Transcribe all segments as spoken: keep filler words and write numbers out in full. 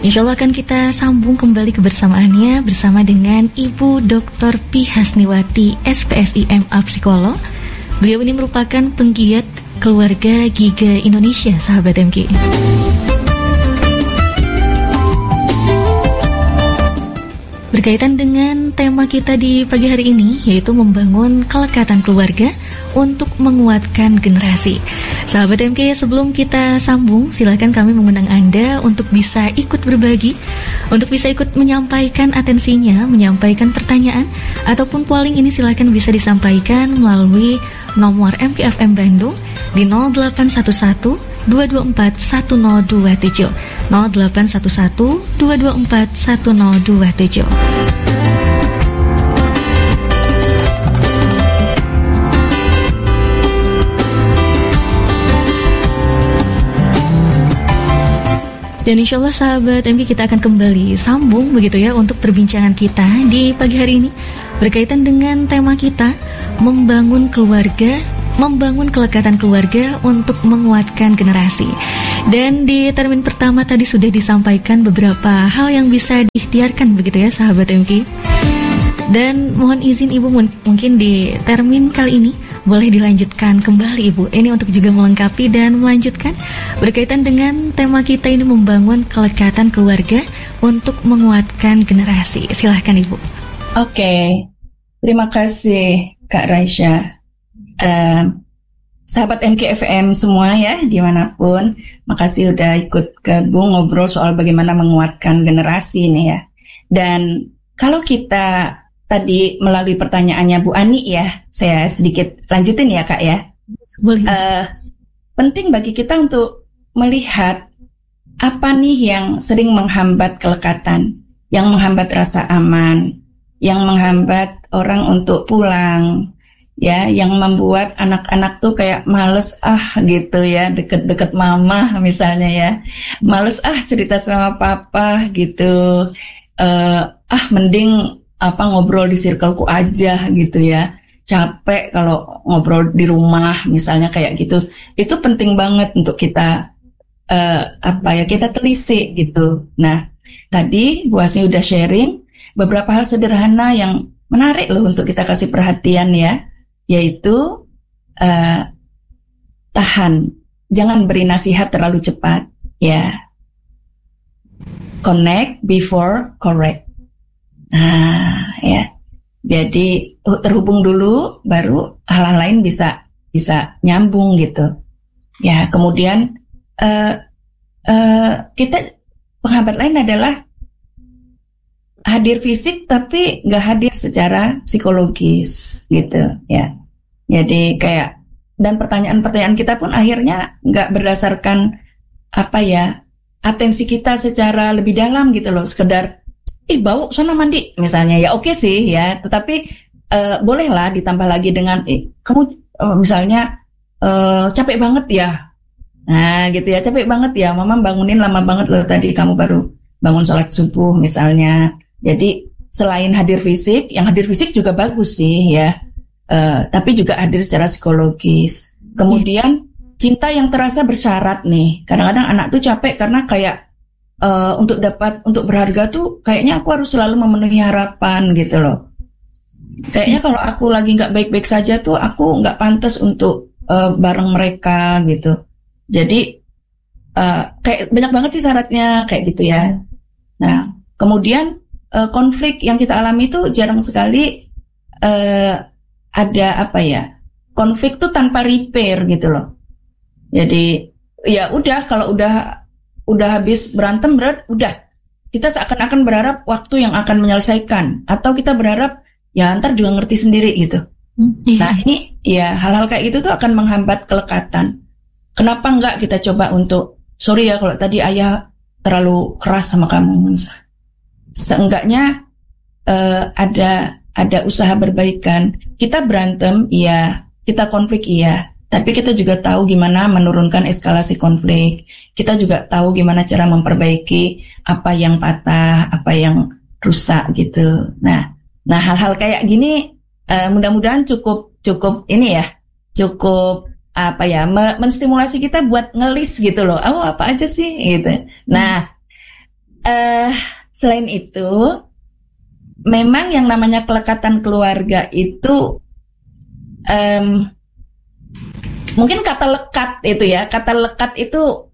Insya Allah akan kita sambung kembali kebersamaannya bersama dengan Ibu doktor Pi Hasniwati, S P S I M A Psikolog. Beliau ini merupakan penggiat keluarga Giga Indonesia, sahabat M K. Berkaitan dengan tema kita di pagi hari ini, yaitu membangun kelekatan keluarga untuk menguatkan generasi. Sahabat M K, sebelum kita sambung, silakan kami mengundang Anda untuk bisa ikut berbagi, untuk bisa ikut menyampaikan atensinya, menyampaikan pertanyaan, ataupun polling ini silakan bisa disampaikan melalui nomor M K F M Bandung di nol delapan satu satu dua dua empat satu nol dua tujuh nol delapan satu satu dua dua empat satu nol dua tujuh. Dan insya Allah sahabat M K, kita akan kembali sambung begitu ya untuk perbincangan kita di pagi hari ini berkaitan dengan tema kita, membangun keluarga, membangun kelekatan keluarga untuk menguatkan generasi. Dan di termin pertama tadi sudah disampaikan beberapa hal yang bisa diikhtiarkan begitu ya sahabat M K. Dan mohon izin Ibu, mungkin di termin kali ini boleh dilanjutkan kembali Ibu, ini untuk juga melengkapi dan melanjutkan berkaitan dengan tema kita ini, membangun kelekatan keluarga untuk menguatkan generasi. Silahkan Ibu. Oke, terima kasih Kak Raisya. uh, Sahabat M K F M semua ya, dimanapun, makasih udah ikut gabung ngobrol soal bagaimana menguatkan generasi ini ya. Dan kalau kita tadi melalui pertanyaannya Bu Ani ya, saya sedikit lanjutin ya Kak ya. Boleh. Uh, penting bagi kita untuk melihat apa nih yang sering menghambat kelekatan, yang menghambat rasa aman, yang menghambat orang untuk pulang, ya, yang membuat anak-anak tuh kayak males ah gitu ya, deket-deket mama misalnya ya, males ah cerita sama papa gitu, uh, ah mending apa ngobrol di circleku aja gitu ya, capek kalau ngobrol di rumah misalnya kayak gitu. Itu penting banget untuk kita uh, apa ya, kita telisik gitu. Nah tadi Bu Hasni udah sharing beberapa hal sederhana yang menarik loh untuk kita kasih perhatian ya, yaitu uh, tahan, jangan beri nasihat terlalu cepat ya, connect before correct. Nah, ya. Jadi terhubung dulu, baru hal-hal lain bisa bisa nyambung gitu. Ya, kemudian uh, uh, kita penghambat lain adalah hadir fisik tapi nggak hadir secara psikologis gitu. Ya, jadi kayak, dan pertanyaan-pertanyaan kita pun akhirnya nggak berdasarkan apa ya, atensi kita secara lebih dalam gitu loh, sekedar ih bau sana mandi misalnya, ya oke sih ya, tetapi uh, bolehlah ditambah lagi dengan eh, kamu uh, misalnya uh, capek banget ya, nah gitu ya, capek banget ya, mama bangunin lama banget loh tadi, kamu baru bangun sholat subuh misalnya. Jadi selain hadir fisik, yang hadir fisik juga bagus sih ya, uh, tapi juga hadir secara psikologis. Kemudian cinta yang terasa bersyarat nih, kadang-kadang anak tuh capek karena kayak Uh, untuk dapat, untuk berharga tuh kayaknya aku harus selalu memenuhi harapan gitu loh. Kayaknya kalau aku lagi nggak baik-baik saja tuh aku nggak pantas untuk uh, bareng mereka gitu. Jadi uh, kayak banyak banget sih syaratnya kayak gitu ya. Nah kemudian uh, konflik yang kita alami itu jarang sekali uh, ada apa ya, konflik tuh tanpa repair gitu loh. Jadi ya udah, kalau udah udah habis berantem berat, udah kita seakan-akan berharap waktu yang akan menyelesaikan, atau kita berharap ya ntar juga ngerti sendiri gitu. Hmm, iya. Nah ini ya hal-hal kayak gitu tuh akan menghambat kelekatan. Kenapa enggak kita coba untuk, sorry ya kalau tadi ayah terlalu keras sama kamu, seenggaknya uh, ada ada usaha berbaikan. Kita berantem iya, kita konflik iya, tapi kita juga tahu gimana menurunkan eskalasi konflik. Kita juga tahu gimana cara memperbaiki apa yang patah, apa yang rusak gitu. Nah, nah hal-hal kayak gini uh, mudah-mudahan cukup cukup ini ya, cukup apa ya, me- menstimulasi kita buat ngelis gitu loh. Oh apa aja sih gitu. Nah, uh, selain itu, memang yang namanya kelekatan keluarga itu um, mungkin kata lekat itu ya, kata lekat itu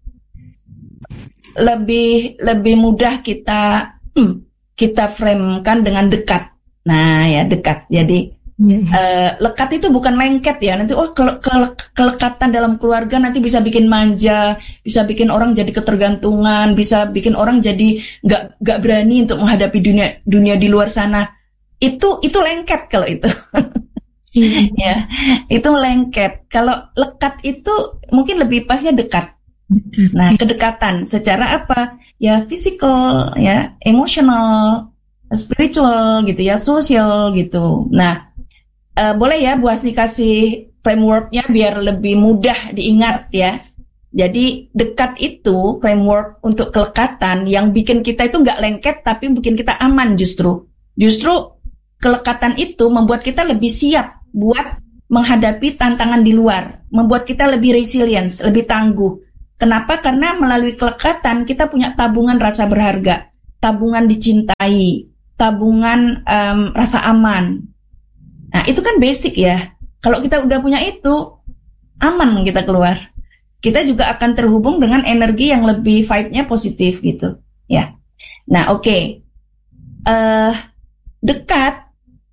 lebih lebih mudah kita hmm, kita framekan dengan dekat. Nah ya dekat. Jadi yeah, yeah. Uh, lekat itu bukan lengket ya. Nanti oh ke, ke, kelekatan dalam keluarga nanti bisa bikin manja, bisa bikin orang jadi ketergantungan, bisa bikin orang jadi nggak nggak berani untuk menghadapi dunia dunia di luar sana. Itu itu lengket kalau itu. yeah. Ya, itu lengket. Kalau lekat itu mungkin lebih pasnya dekat. Nah, kedekatan secara apa? Ya physical, ya emotional, spiritual gitu ya, sosial gitu. Nah, uh, boleh ya Bu Asni kasih frameworknya biar lebih mudah diingat ya. Jadi dekat itu framework untuk kelekatan yang bikin kita itu nggak lengket tapi bikin kita aman justru. Justru kelekatan itu membuat kita lebih siap buat menghadapi tantangan di luar, membuat kita lebih resilience, lebih tangguh. Kenapa? Karena melalui kelekatan kita punya tabungan rasa berharga, tabungan dicintai, tabungan um, rasa aman. Nah itu kan basic ya. Kalau kita udah punya itu, aman kita keluar. Kita juga akan terhubung dengan energi yang lebih vibe-nya positif gitu. Ya. Nah oke, okay. uh, dekat,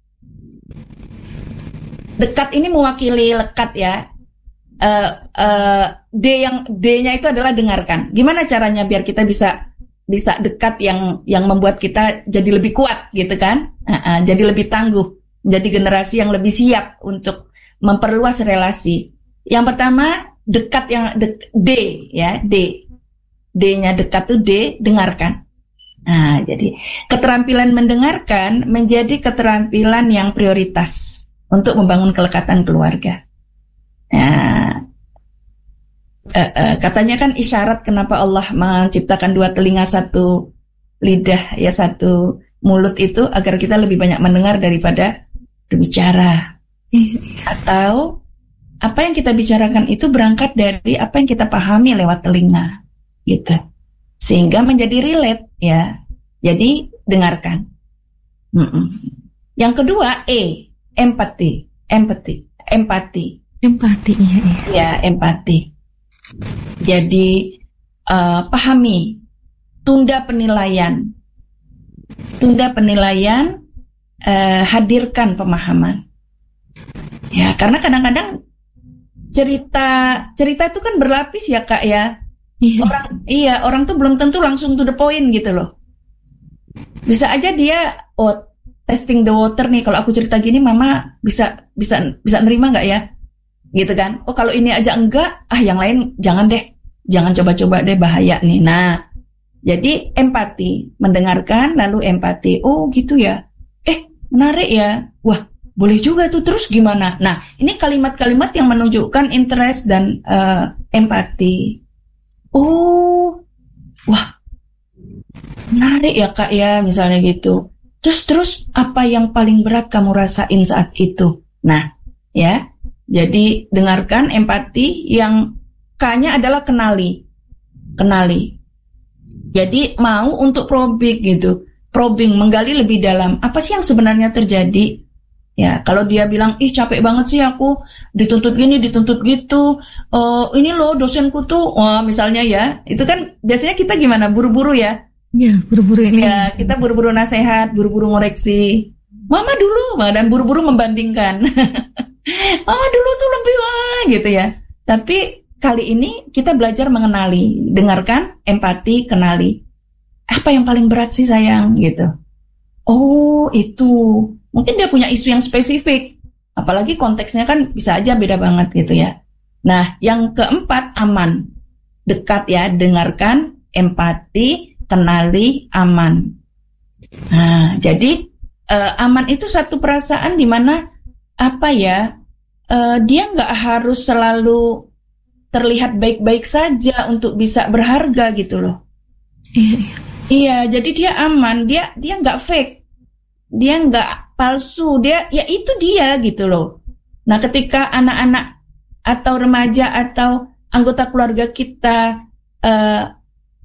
dekat ini mewakili lekat ya. Uh, uh, D yang D-nya itu adalah dengarkan. Gimana caranya biar kita bisa bisa dekat yang yang membuat kita jadi lebih kuat gitu kan? Uh, uh, jadi lebih tangguh, jadi generasi yang lebih siap untuk memperluas relasi. Yang pertama dekat yang de, D ya D D-nya dekat tuh D dengarkan. Nah jadi keterampilan mendengarkan menjadi keterampilan yang prioritas untuk membangun kelekatan keluarga. Nah, uh, uh, katanya kan isyarat kenapa Allah menciptakan dua telinga satu lidah ya satu mulut itu agar kita lebih banyak mendengar daripada berbicara. Atau apa yang kita bicarakan itu berangkat dari apa yang kita pahami lewat telinga, gitu. Sehingga menjadi relate ya. Jadi dengarkan. Mm-mm. Yang kedua E, empati, empati, empati. Empati, iya, iya. Ya, empati. Jadi, uh, pahami, tunda penilaian. Tunda penilaian, uh, hadirkan pemahaman. Ya, karena kadang-kadang cerita cerita itu kan berlapis ya, Kak, ya. Iya. Orang, iya, orang tuh belum tentu langsung to the point gitu loh. Bisa aja dia, oh, testing the water nih, kalau aku cerita gini, Mama bisa bisa bisa nerima nggak ya? Gitu kan, oh kalau ini aja enggak, ah yang lain jangan deh, jangan coba-coba deh, bahaya nih. Nah, jadi empati, mendengarkan lalu empati, oh gitu ya, eh menarik ya, wah boleh juga tuh, terus gimana? Nah ini kalimat-kalimat yang menunjukkan interest dan uh, empati. Oh, wah menarik ya Kak ya, misalnya gitu. Terus terus apa yang paling berat kamu rasain saat itu? Nah ya. Jadi dengarkan, empati, yang K-nya adalah kenali. Kenali. Jadi mau untuk probing gitu. Probing, menggali lebih dalam. Apa sih yang sebenarnya terjadi? Ya, kalau dia bilang, ih capek banget sih aku, dituntut gini, dituntut gitu. Uh, ini loh dosenku tuh, wah misalnya ya. Itu kan biasanya kita gimana? Buru-buru ya? Iya, buru-buru ini. Ya, kita buru-buru nasihat, buru-buru ngoreksi. Mama dulu, dan buru-buru membandingkan. Mama dulu tuh lebih wah gitu ya. Tapi kali ini kita belajar mengenali, dengarkan, empati, kenali. Apa yang paling berat sih sayang gitu. Oh itu, mungkin dia punya isu yang spesifik. Apalagi konteksnya kan bisa aja beda banget gitu ya. Nah yang keempat aman. Dekat ya, dengarkan, empati, kenali, aman. Nah jadi uh, aman itu satu perasaan di mana apa ya, uh, dia nggak harus selalu terlihat baik-baik saja untuk bisa berharga gitu loh. Iya, iya. Iya, jadi dia aman, dia dia nggak fake, dia nggak palsu, dia ya itu dia gitu loh. Nah, ketika anak-anak atau remaja atau anggota keluarga kita uh,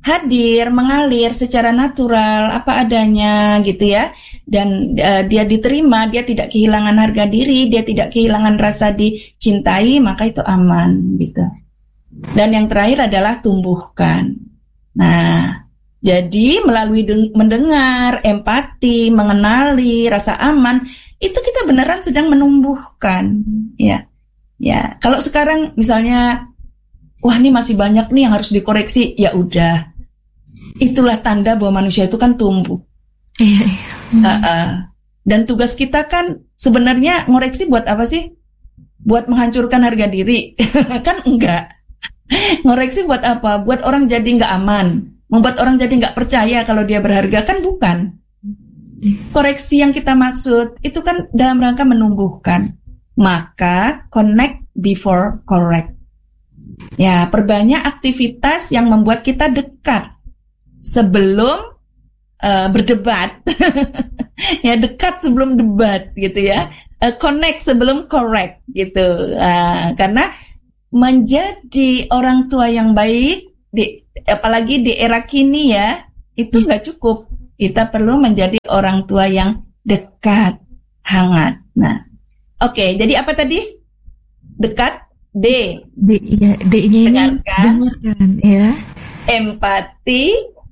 hadir, mengalir secara natural apa adanya gitu ya. Dan uh, dia diterima, dia tidak kehilangan harga diri, dia tidak kehilangan rasa dicintai, maka itu aman gitu. Dan yang terakhir adalah tumbuhkan. Nah, jadi melalui deng- mendengar, empati, mengenali, rasa aman, itu kita beneran sedang menumbuhkan, ya. Ya, kalau sekarang misalnya, wah ini masih banyak nih yang harus dikoreksi, ya udah. Itulah tanda bahwa manusia itu kan tumbuh. Iya, iya. Hmm. Uh, uh. Dan tugas kita kan sebenarnya ngoreksi buat apa sih? Buat menghancurkan harga diri? Kan enggak. Ngoreksi buat apa? Buat orang jadi nggak aman, membuat orang jadi nggak percaya kalau dia berharga, kan bukan. Koreksi yang kita maksud itu kan dalam rangka menumbuhkan. Maka connect before correct. Ya, perbanyak aktivitas yang membuat kita dekat sebelum Uh, berdebat. Ya, dekat sebelum debat gitu ya. Uh, connect sebelum correct gitu. Uh, karena menjadi orang tua yang baik di, apalagi di era kini ya, itu nggak cukup. Kita perlu menjadi orang tua yang dekat, hangat. Nah, oke, okay, jadi apa tadi? Dekat, D. D, ya, D-nya ini dengarkan, dengarkan ya. Empati,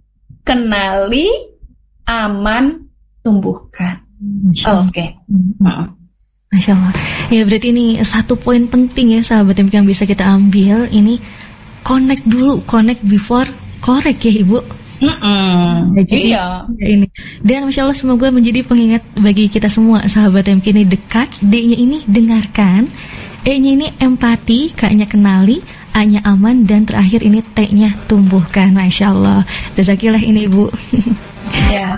kenali, aman, tumbuhkan. Oh, oke. Okay. Uh-uh. Masya Allah. Ya berarti ini satu poin penting ya sahabat M K yang bisa kita ambil. Ini connect dulu, connect before correct ya Ibu. Mm-mm. Ya, jadi, iya. Ya ini. Dan Masya Allah semoga menjadi pengingat bagi kita semua sahabat M K ini dekat. D-nya ini dengarkan, E-nya ini empati, K-nya kenali, A-nya aman, dan terakhir ini T-nya tumbuhkan. Masya Allah. Jazakillah ini Ibu. Ya.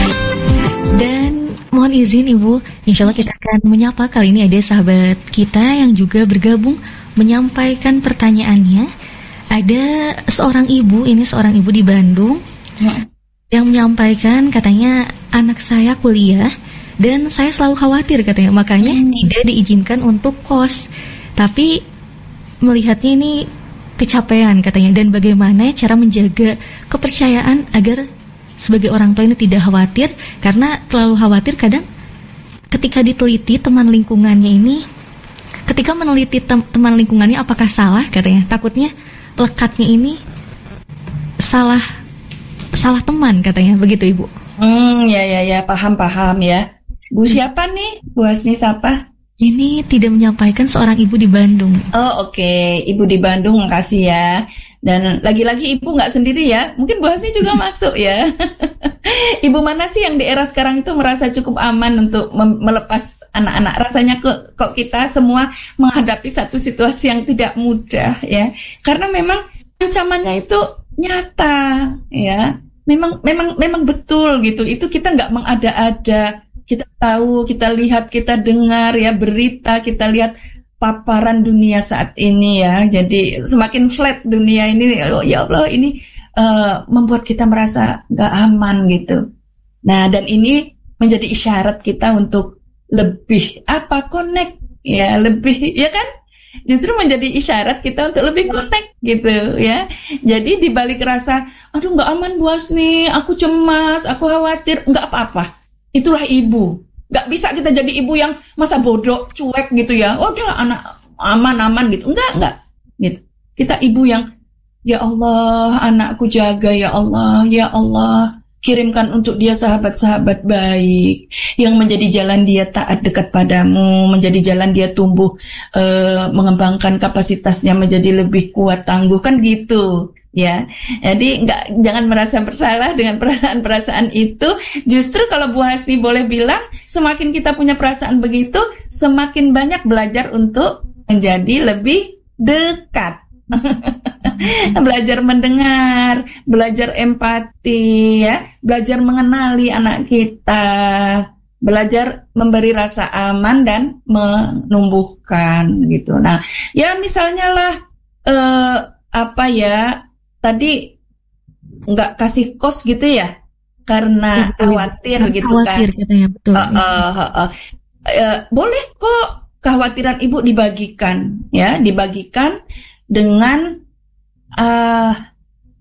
Dan mohon izin Ibu, insya Allah kita akan menyapa kali ini ada sahabat kita yang juga bergabung menyampaikan pertanyaannya. Ada seorang ibu, ini seorang ibu di Bandung ya, yang menyampaikan katanya anak saya kuliah dan saya selalu khawatir katanya, makanya hmm. tidak diizinkan untuk kos. Tapi melihatnya ini kecapean katanya, dan bagaimana cara menjaga kepercayaan agar sebagai orang tua ini tidak khawatir, karena terlalu khawatir kadang ketika diteliti teman lingkungannya ini, ketika meneliti tem- teman lingkungannya apakah salah katanya, takutnya lekatnya ini salah salah teman katanya, begitu Ibu. Hmm, ya ya ya, paham paham ya. Bu siapa nih? Bu Hasni siapa? Ini tidak menyampaikan seorang ibu di Bandung. Oh oke, okay. Ibu di Bandung, makasih ya. Dan lagi-lagi ibu nggak sendiri ya, mungkin Bu Hasni juga masuk ya. Ibu mana sih yang di era sekarang itu merasa cukup aman untuk mem- melepas anak-anak? Rasanya kok, kok kita semua menghadapi satu situasi yang tidak mudah ya. Karena memang ancamannya itu nyata ya. Memang memang memang betul gitu. Itu kita nggak mengada-ada. Kita tahu, kita lihat, kita dengar ya berita, kita lihat paparan dunia saat ini ya. Jadi semakin flat dunia ini, oh ya Allah, ini uh, membuat kita merasa gak aman gitu. Nah, dan ini menjadi isyarat kita untuk lebih apa connect ya, lebih ya kan? Justru menjadi isyarat kita untuk lebih connect gitu ya. Jadi di balik rasa, aduh gak aman Bu Hasni, aku cemas, aku khawatir, gak apa-apa. Itulah ibu. Gak bisa kita jadi ibu yang masa bodoh, cuek gitu ya. Oh udahlah anak aman-aman gitu. Enggak, enggak. Gitu. Kita ibu yang, ya Allah, anakku jaga ya Allah, ya Allah. Kirimkan untuk dia sahabat-sahabat baik yang menjadi jalan dia taat dekat padamu, menjadi jalan dia tumbuh, uh, mengembangkan kapasitasnya menjadi lebih kuat, tangguh, kan gitu. Ya, jadi nggak, jangan merasa bersalah dengan perasaan-perasaan itu. Justru kalau Bu Hasni boleh bilang, semakin kita punya perasaan begitu, semakin banyak belajar untuk menjadi lebih dekat. Belajar mendengar, belajar empati, ya, belajar mengenali anak kita, belajar memberi rasa aman dan menumbuhkan gitu. Nah, ya misalnya lah, eh, apa ya? Tadi nggak kasih kos gitu ya, karena betul, khawatir betul, gitu khawatir, kan. Katanya, betul. Uh, uh, uh, uh. Uh, boleh kok kekhawatiran ibu dibagikan, ya, dibagikan dengan uh,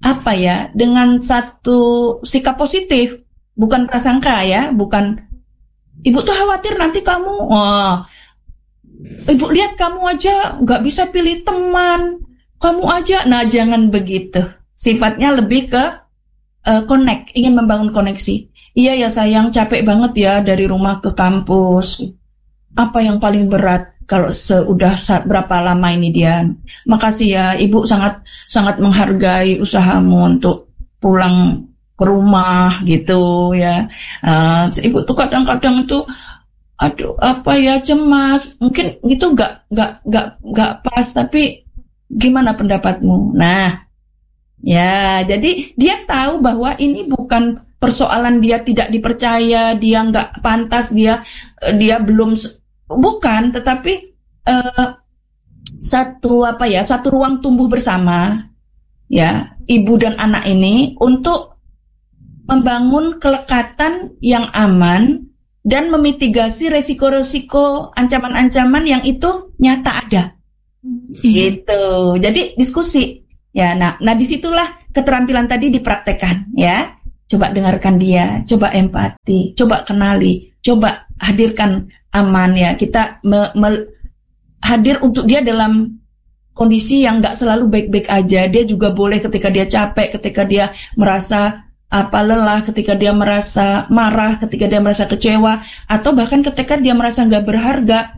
apa ya, dengan satu sikap positif, bukan prasangka ya, bukan ibu tuh khawatir nanti kamu, oh, ibu lihat kamu aja nggak bisa pilih teman, kamu aja, nah jangan begitu. Sifatnya lebih ke uh, connect, ingin membangun koneksi. Iya ya sayang, capek banget ya dari rumah ke kampus. Apa yang paling berat? Kalau sudah berapa lama ini Dian? Makasih ya, ibu sangat sangat menghargai usahamu untuk pulang ke rumah gitu ya. Uh, ibu tuh kadang-kadang itu, aduh apa ya, cemas. Mungkin itu nggak nggak nggak nggak pas. Tapi gimana pendapatmu? Nah, ya jadi dia tahu bahwa ini bukan persoalan dia tidak dipercaya, dia nggak pantas, dia dia belum. Bukan, tetapi uh, satu apa ya, satu ruang tumbuh bersama, ya, ibu dan anak ini untuk membangun kelekatan yang aman dan memitigasi resiko-resiko ancaman-ancaman yang itu nyata ada, hmm. gitu. Jadi diskusi, ya. Nah, nah disitulah keterampilan tadi dipraktekkan, ya. Coba dengarkan dia, coba empati, coba kenali, coba hadirkan aman ya, kita me, me, hadir untuk dia dalam kondisi yang nggak selalu baik-baik aja. Dia juga boleh ketika dia capek, ketika dia merasa apa lelah, ketika dia merasa marah, ketika dia merasa kecewa, atau bahkan ketika dia merasa nggak berharga,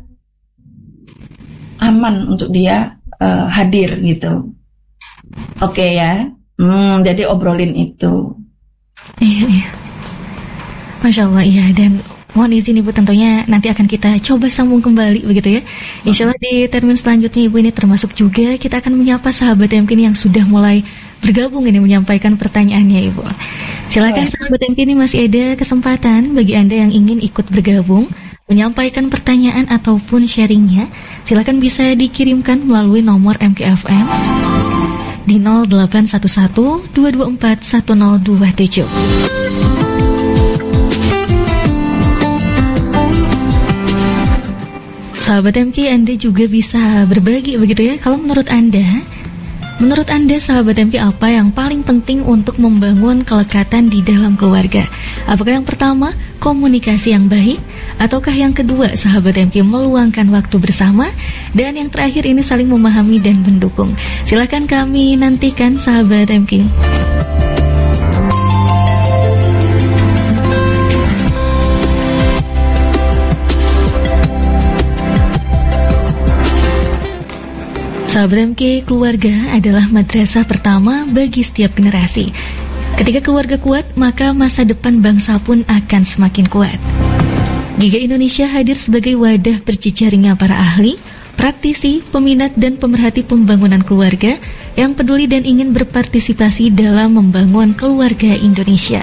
aman untuk dia uh, hadir gitu. Oke okay, ya, hmm, jadi obrolin itu. Iya, iya. Masya Allah, iya. Dan mohon izin Ibu, tentunya nanti akan kita coba sambung kembali begitu ya. Insya Allah di termin selanjutnya Ibu, ini termasuk juga kita akan menyapa sahabat M K ini yang sudah mulai bergabung ini menyampaikan pertanyaannya Ibu. Silakan sahabat M K ini, masih ada kesempatan bagi Anda yang ingin ikut bergabung menyampaikan pertanyaan ataupun sharingnya. Silakan bisa dikirimkan melalui nomor M K F M di nol delapan satu satu dua dua empat satu nol dua tujuh. Sahabat M K, Anda juga bisa berbagi begitu ya. Kalau menurut Anda, menurut Anda sahabat M K, apa yang paling penting untuk membangun kelekatan di dalam keluarga? Apakah yang pertama, komunikasi yang baik? Ataukah yang kedua, sahabat M K, meluangkan waktu bersama? Dan yang terakhir ini saling memahami dan mendukung. Silakan kami nantikan sahabat M K. Sahabat M K, keluarga adalah madrasah pertama bagi setiap generasi. Ketika keluarga kuat, maka masa depan bangsa pun akan semakin kuat. Giga Indonesia hadir sebagai wadah berjejaringnya para ahli, praktisi, peminat dan pemerhati pembangunan keluarga yang peduli dan ingin berpartisipasi dalam membangun keluarga Indonesia.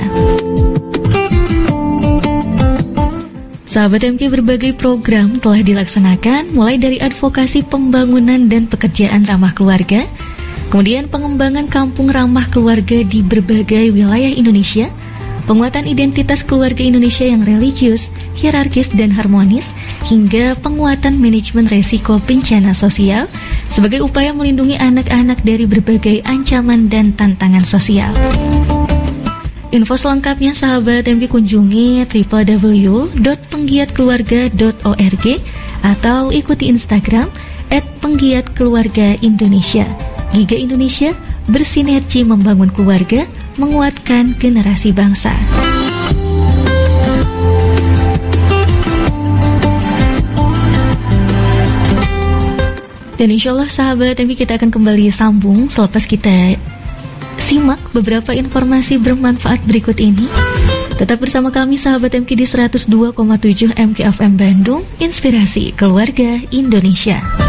Sahabat M K, berbagai program telah dilaksanakan, mulai dari advokasi pembangunan dan pekerjaan ramah keluarga, kemudian pengembangan kampung ramah keluarga di berbagai wilayah Indonesia, penguatan identitas keluarga Indonesia yang religius, hierarkis dan harmonis, hingga penguatan manajemen resiko bencana sosial sebagai upaya melindungi anak-anak dari berbagai ancaman dan tantangan sosial. Info selengkapnya sahabat M K kunjungi w w w dot penggiat keluarga dot org atau ikuti Instagram et penggiat keluarga indonesia. Giga Indonesia, bersinergi membangun keluarga, menguatkan generasi bangsa. Dan insya Allah sahabat M K, kita akan kembali sambung selepas kita simak beberapa informasi bermanfaat berikut ini. Tetap bersama kami sahabat M K di seratus dua koma tujuh M K F M Bandung, inspirasi keluarga Indonesia.